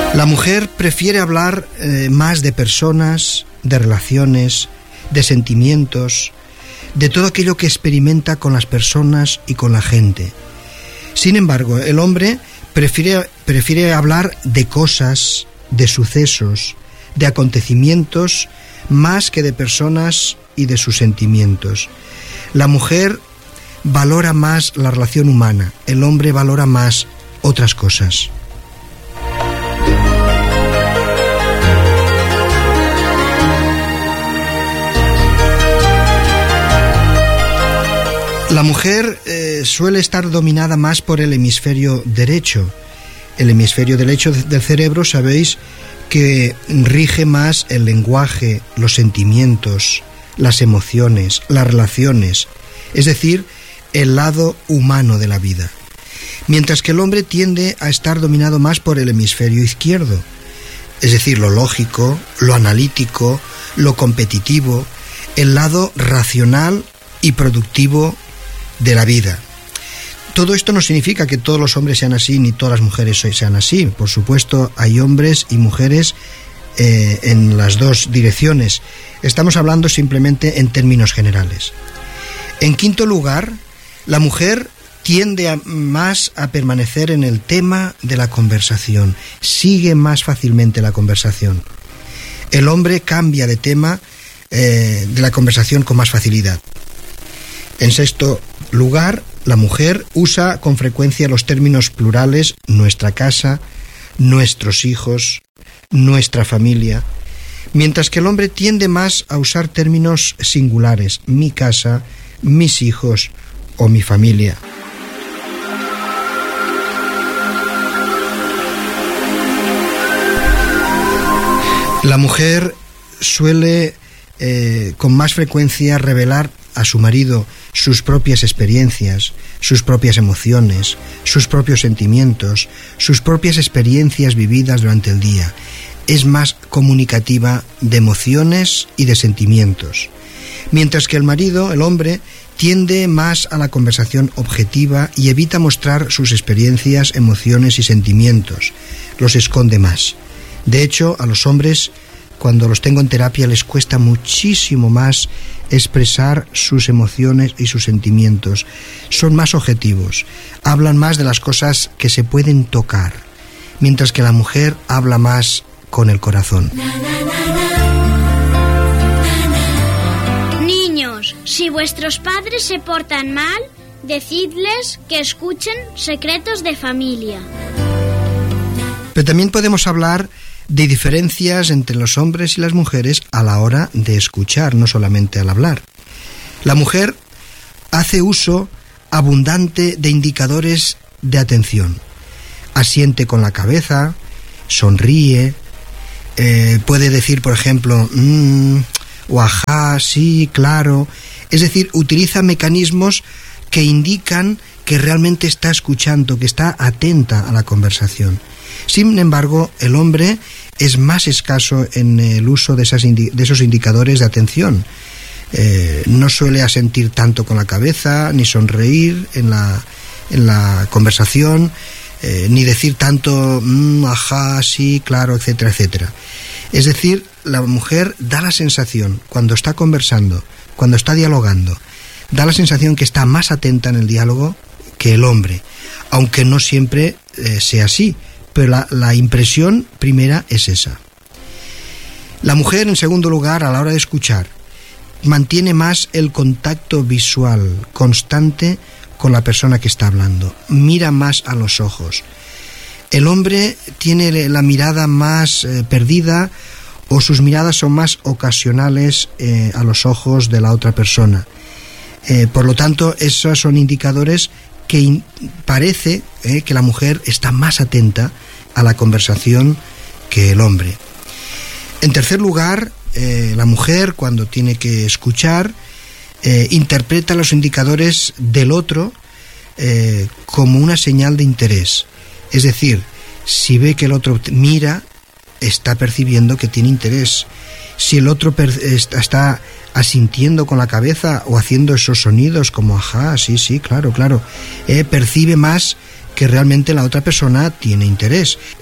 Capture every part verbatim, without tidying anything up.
La mujer prefiere hablar eh, más de personas, de relaciones, de sentimientos, de todo aquello que experimenta con las personas y con la gente. Sin embargo, el hombre prefiere, prefiere hablar de cosas, de sucesos, de acontecimientos, más que de personas y de sus sentimientos. La mujer valora más la relación humana, el hombre valora más otras cosas. La mujer eh, suele estar dominada más por el hemisferio derecho. El hemisferio derecho del cerebro, sabéis, que rige más el lenguaje, los sentimientos, las emociones, las relaciones, es decir, el lado humano de la vida. Mientras que el hombre tiende a estar dominado más por el hemisferio izquierdo, es decir, lo lógico, lo analítico, lo competitivo, el lado racional y productivo de la vida. Todo esto no significa que todos los hombres sean así ni todas las mujeres sean así. Por supuesto, hay hombres y mujeres eh, en las dos direcciones. Estamos hablando simplemente en términos generales. En quinto lugar, la mujer tiende a, más a permanecer en el tema de la conversación. Sigue más fácilmente la conversación. El hombre cambia de tema eh, de la conversación con más facilidad. En sexto lugar, la mujer usa con frecuencia los términos plurales nuestra casa, nuestros hijos, nuestra familia, mientras que el hombre tiende más a usar términos singulares, mi casa, mis hijos o mi familia. La mujer suele eh, con más frecuencia revelar a su marido sus propias experiencias, sus propias emociones, sus propios sentimientos, sus propias experiencias vividas durante el día. Es más comunicativa de emociones y de sentimientos. Mientras que el marido, el hombre, tiende más a la conversación objetiva y evita mostrar sus experiencias, emociones y sentimientos. Los esconde más. De hecho, a los hombres, cuando los tengo en terapia, les cuesta muchísimo más expresar sus emociones y sus sentimientos. Son más objetivos, hablan más de las cosas que se pueden tocar, mientras que la mujer habla más con el corazón. Niños, si vuestros padres se portan mal, decidles que escuchen secretos de familia. Pero también podemos hablar de diferencias entre los hombres y las mujeres a la hora de escuchar, no solamente al hablar. La mujer hace uso abundante de indicadores de atención. Asiente con la cabeza, sonríe, eh, puede decir, por ejemplo, mmm, o ajá, sí, claro. Es decir, utiliza mecanismos que indican que realmente está escuchando, que está atenta a la conversación. Sin embargo, el hombre es más escaso en el uso de, esas indi- de esos indicadores de atención. Eh, no suele asentir tanto con la cabeza, ni sonreír en la, en la conversación, eh, ni decir tanto, mmm, ajá, sí, claro, etcétera, etcétera. Es decir, la mujer da la sensación, cuando está conversando, cuando está dialogando, da la sensación que está más atenta en el diálogo que el hombre, aunque no siempre eh, sea así. Pero la, la impresión primera es esa. La mujer, en segundo lugar, a la hora de escuchar, mantiene más el contacto visual constante con la persona que está hablando. Mira más a los ojos. El hombre tiene la mirada más eh, perdida, o sus miradas son más ocasionales eh, a los ojos de la otra persona. Eh, por lo tanto, esos son indicadores que in- parece eh, que la mujer está más atenta a la conversación que el hombre. En tercer lugar, eh, la mujer, cuando tiene que escuchar, eh, interpreta los indicadores del otro eh, como una señal de interés. Es decir, si ve que el otro mira, está percibiendo que tiene interés. Si el otro per- está asintiendo con la cabeza o haciendo esos sonidos como ajá, sí, sí, claro, claro, eh, percibe más que realmente la otra persona tiene interés.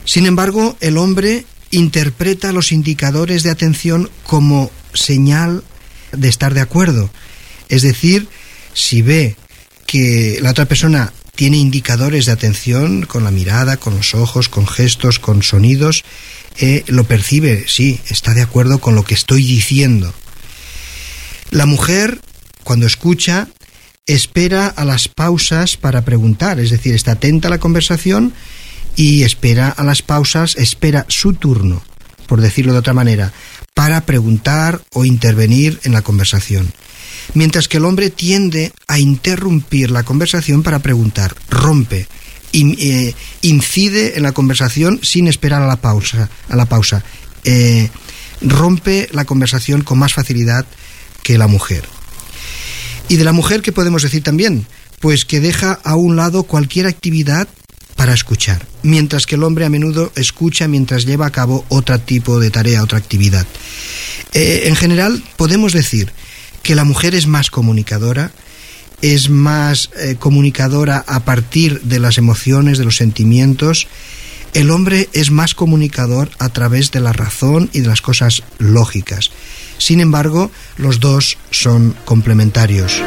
Sin embargo, el hombre interpreta los indicadores de atención como señal de estar de acuerdo. Es decir, si ve que la otra persona tiene indicadores de atención con la mirada, con los ojos, con gestos, con sonidos, eh, lo percibe, sí, está de acuerdo con lo que estoy diciendo. La mujer, cuando escucha, espera a las pausas para preguntar, es decir, está atenta a la conversación y espera a las pausas, espera su turno, por decirlo de otra manera, para preguntar o intervenir en la conversación. Mientras que el hombre tiende a interrumpir la conversación para preguntar, rompe, in, eh, incide en la conversación sin esperar a la pausa, a la pausa. Eh, rompe la conversación con más facilidad que la mujer. ¿Y de la mujer qué podemos decir también? Pues que deja a un lado cualquier actividad para escuchar, mientras que el hombre a menudo escucha mientras lleva a cabo otro tipo de tarea, otra actividad. Eh, en general, podemos decir que la mujer es más comunicadora, es más eh, comunicadora a partir de las emociones, de los sentimientos. El hombre es más comunicador a través de la razón y de las cosas lógicas. Sin embargo, los dos son complementarios.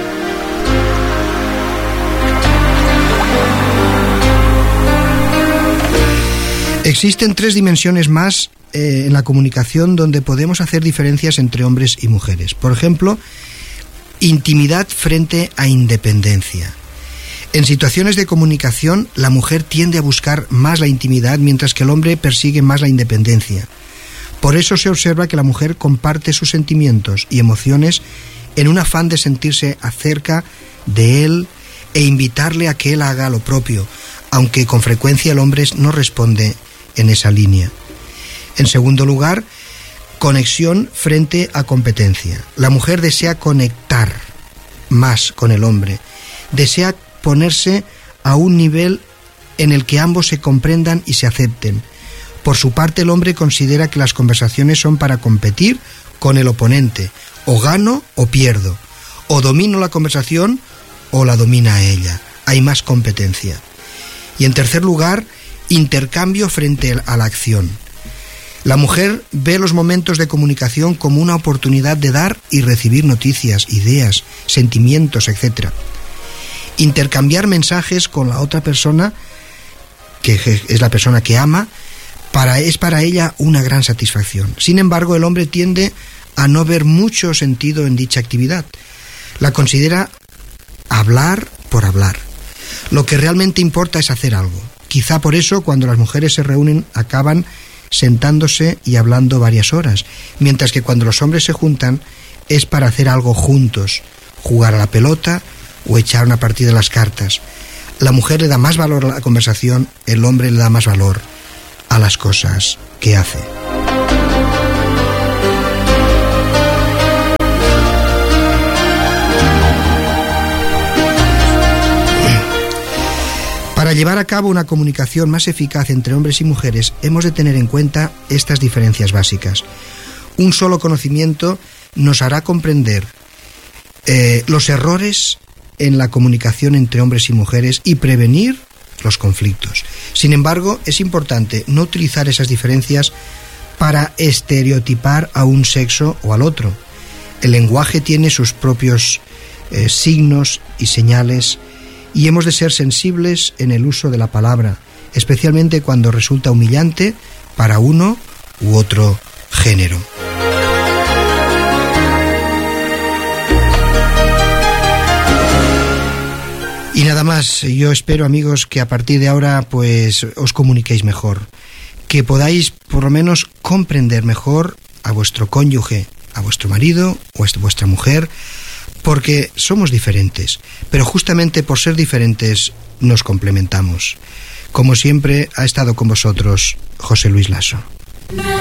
Existen tres dimensiones más eh, en la comunicación donde podemos hacer diferencias entre hombres y mujeres. Por ejemplo, intimidad frente a independencia. En situaciones de comunicación, la mujer tiende a buscar más la intimidad, mientras que el hombre persigue más la independencia. Por eso se observa que la mujer comparte sus sentimientos y emociones en un afán de sentirse acerca de él e invitarle a que él haga lo propio, aunque con frecuencia el hombre no responde en esa línea. En segundo lugar, conexión frente a competencia. La mujer desea conectar más con el hombre, desea ponerse a un nivel en el que ambos se comprendan y se acepten. Por su parte, el hombre considera que las conversaciones son para competir con el oponente, o gano o pierdo, o domino la conversación o la domina ella. Hay más competencia. Y en tercer lugar, intercambio frente a la acción. La mujer ve los momentos de comunicación como una oportunidad de dar y recibir noticias, ideas, sentimientos, etcétera. Intercambiar mensajes con la otra persona, que es la persona que ama, para, es para ella una gran satisfacción. Sin embargo, el hombre tiende a no ver mucho sentido en dicha actividad. La considera hablar por hablar. Lo que realmente importa es hacer algo. Quizá por eso, cuando las mujeres se reúnen, acaban sentándose y hablando varias horas, mientras que cuando los hombres se juntan es para hacer algo juntos, jugar a la pelota o echar una partida de las cartas. La mujer le da más valor a la conversación, el hombre le da más valor a las cosas que hace. Para llevar a cabo una comunicación más eficaz entre hombres y mujeres, hemos de tener en cuenta estas diferencias básicas. Un solo conocimiento nos hará comprender eh, los errores en la comunicación entre hombres y mujeres y prevenir los conflictos. Sin embargo, es importante no utilizar esas diferencias para estereotipar a un sexo o al otro. El lenguaje tiene sus propios eh, signos y señales, y hemos de ser sensibles en el uso de la palabra, especialmente cuando resulta humillante para uno u otro género. Y nada más, yo espero, amigos, que a partir de ahora pues os comuniquéis mejor, que podáis por lo menos comprender mejor a vuestro cónyuge, a vuestro marido o a vuestra mujer, porque somos diferentes, pero justamente por ser diferentes nos complementamos. Como siempre, ha estado con vosotros José Luis Lasso.